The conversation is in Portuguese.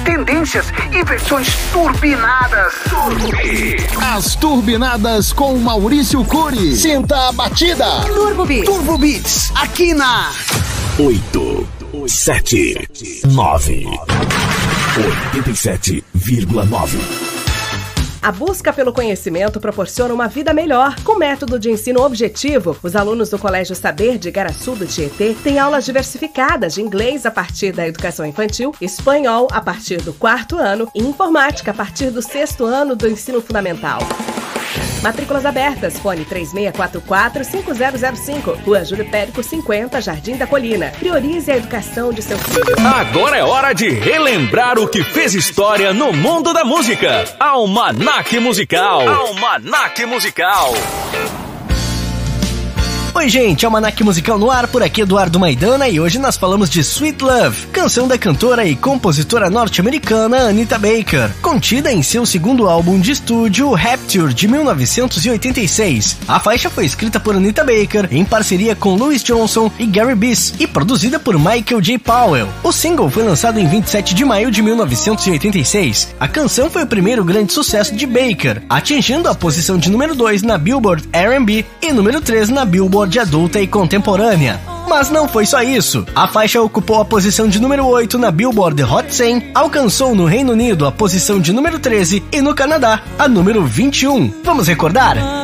tendências e versões turbinadas. As turbinadas com Maurício Cury. Senta a batida. Turbo Beats. Turbo Beats, aqui na 8, 7, 9, 87,9. A busca pelo conhecimento proporciona uma vida melhor. Com método de ensino objetivo, os alunos do Colégio Saber de Igaraçu do Tietê têm aulas diversificadas de inglês a partir da educação infantil, espanhol a partir do 4º ano e informática a partir do 6º ano do ensino fundamental. Matrículas abertas, fone 3644-5005, Rua Júlio Périco 50, Jardim da Colina. Priorize a educação de seu filho. Agora é hora de relembrar o que fez história no mundo da música. Almanac Musical. Almanac Musical. Oi gente, Almanac Musical no ar, por aqui Eduardo Maidana e hoje nós falamos de Sweet Love, canção da cantora e compositora norte-americana Anita Baker, contida em seu segundo álbum de estúdio Rapture de 1986. A faixa foi escrita por Anita Baker em parceria com Louis Johnson e Gary Biss e produzida por Michael J. Powell. O single foi lançado em 27 de maio de 1986. A canção foi o primeiro grande sucesso de Baker, atingindo a posição de número 2 na Billboard R&B e número 3 na Billboard de adulta e contemporânea. Mas não foi só isso. A faixa ocupou a posição de número 8 na Billboard Hot 100, alcançou no Reino Unido a posição de número 13 e no Canadá a número 21. Vamos recordar?